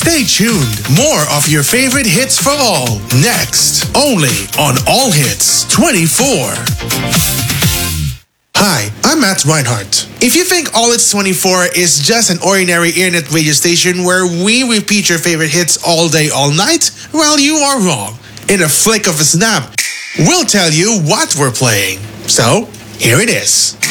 Stay tuned. More of your favorite hits for all. Next, only on All Hits 24. Hi, I'm Matt Reinhardt. If you think All Hits 24 is just an ordinary internet radio station where we repeat your favorite hits all day, all night, well, you are wrong. In a flick of a snap, we'll tell you what we're playing. So, here it is.